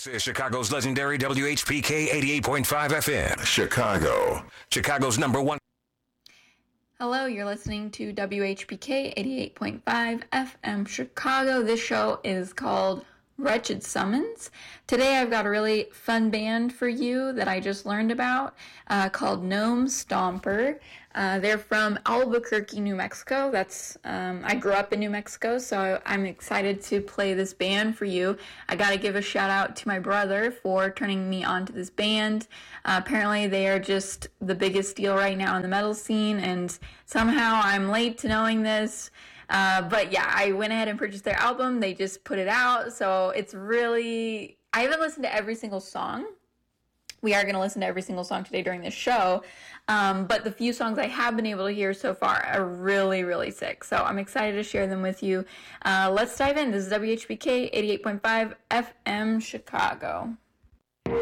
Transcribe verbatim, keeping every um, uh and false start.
This is Chicago's legendary W H P K eighty-eight point five F M. Chicago. Chicago's number one. Hello, you're listening to W H P K eighty-eight point five F M Chicago. This show is called Wretched Summons. Today I've got a really fun band for you that I just learned about uh, called Gnome Stomper. Uh, they're from Albuquerque, New Mexico. That's um, I grew up in New Mexico, so I'm excited to play this band for you. I gotta give a shout out to my brother for turning me on to this band. Uh, apparently they are just the biggest deal right now in the metal scene, and somehow I'm late to knowing this. Uh, but yeah, I went ahead and purchased their album. They just put it out, so it's really... I haven't listened to every single song. We are going to listen to every single song today during this show, um, but the few songs I have been able to hear so far are really, really sick, so I'm excited to share them with you. Uh, let's dive in. This is W H P K eighty-eight point five F M Chicago.